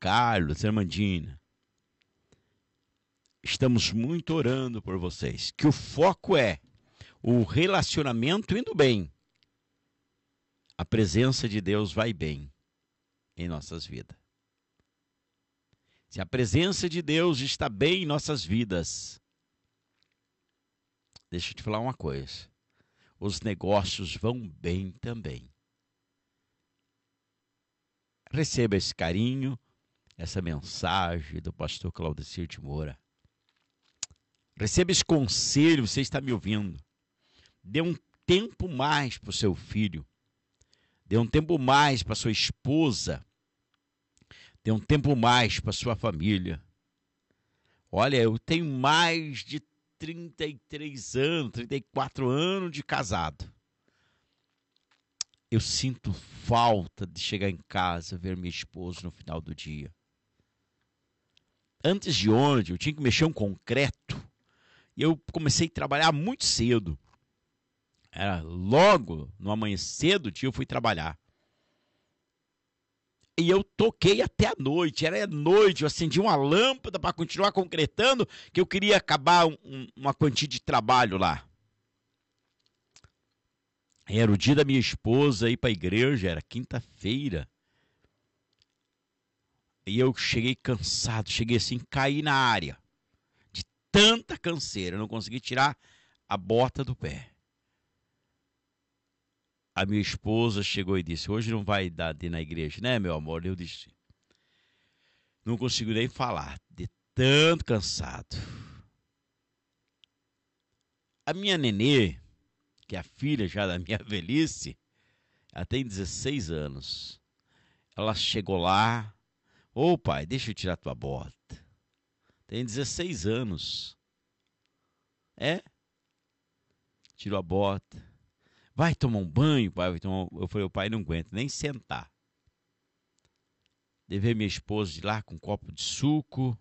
Carlos, irmã Dina. Estamos muito orando por vocês. Que o foco é o relacionamento indo bem. A presença de Deus vai bem em nossas vidas. Se a presença de Deus está bem em nossas vidas, deixa eu te falar uma coisa. Os negócios vão bem também. Receba esse carinho, essa mensagem do pastor Claudecir de Moura. Receba esse conselho, você está me ouvindo. Dê um tempo mais para o seu filho. Dê um tempo mais para sua esposa. Dê um tempo mais para sua família. Olha, eu tenho mais de 33 anos, 34 anos de casado. Eu sinto falta de chegar em casa, ver minha esposa no final do dia. Antes de ontem, eu tinha que mexer um concreto. E eu comecei a trabalhar muito cedo. Era logo no amanhecer do dia eu fui trabalhar. E eu toquei até a noite. Era noite, eu acendi uma lâmpada para continuar concretando, que eu queria acabar uma quantia de trabalho lá. Era o dia da minha esposa ir para a igreja, era quinta-feira. E eu cheguei cansado, cheguei assim, caí na área. De tanta canseira, eu não consegui tirar a bota do pé. A minha esposa chegou e disse, hoje não vai dar de ir na igreja, né, meu amor? Eu disse, não consigo nem falar, de tanto cansado. A minha nenê, que é a filha já da minha velhice, ela tem 16 anos. Ela chegou lá, ô pai, deixa eu tirar tua bota. Tem 16 anos. É? Tirou a bota. Vai tomar um banho, pai. Eu falei, o pai não aguenta nem sentar. Levei minha esposa de lá com um copo de suco.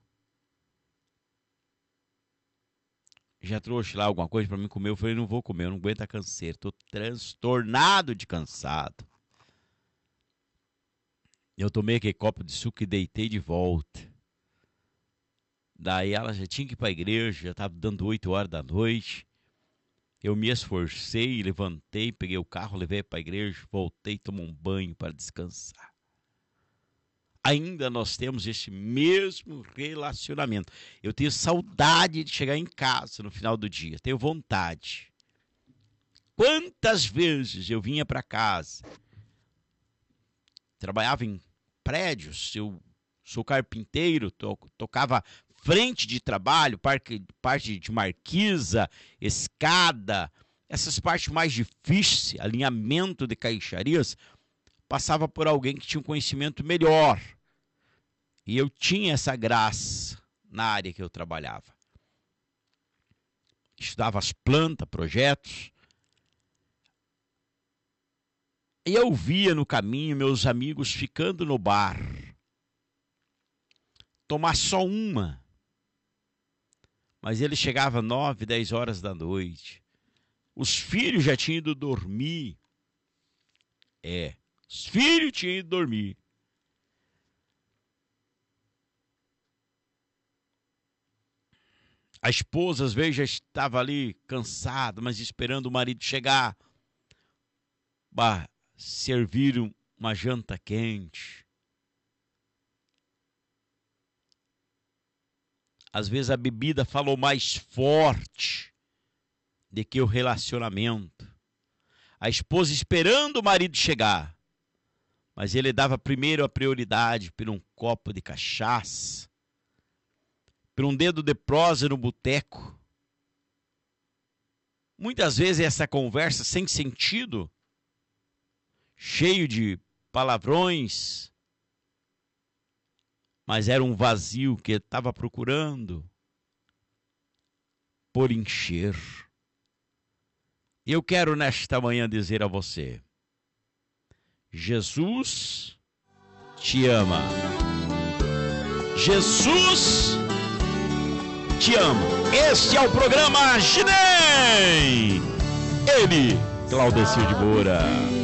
Já trouxe lá alguma coisa para mim comer. Eu falei, não vou comer, eu não aguento a canseira. Estou transtornado de cansado. Eu tomei aquele copo de suco e deitei de volta. Daí ela já tinha que ir para a igreja, já estava dando 8 horas da noite. Eu me esforcei, levantei, peguei o carro, levei para a igreja, voltei, tomei um banho para descansar. Ainda nós temos esse mesmo relacionamento. Eu tenho saudade de chegar em casa no final do dia, tenho vontade. Quantas vezes eu vinha para casa, trabalhava em prédios, eu sou carpinteiro, tocava frente de trabalho, parte de marquisa, escada, essas partes mais difíceis, alinhamento de caixarias, passava por alguém que tinha um conhecimento melhor. E eu tinha essa graça na área que eu trabalhava. Estudava as plantas, projetos. E eu via no caminho meus amigos ficando no bar. Tomar só uma. Mas ele chegava 9, 10 horas da noite. Os filhos já tinham ido dormir. Os filhos tinham ido dormir. A esposa às vezes já estava ali cansada, mas esperando o marido chegar. Serviram uma janta quente. Às vezes a bebida falou mais forte do que o relacionamento. A esposa esperando o marido chegar. Mas ele dava primeiro a prioridade por um copo de cachaça, por um dedo de prosa no boteco. Muitas vezes essa conversa sem sentido, cheio de palavrões, mas era um vazio que ele estava procurando por encher. Eu quero nesta manhã dizer a você, Jesus te ama. Jesus te ama. Este é o programa Ginem. Ele, Claudecir de Moura.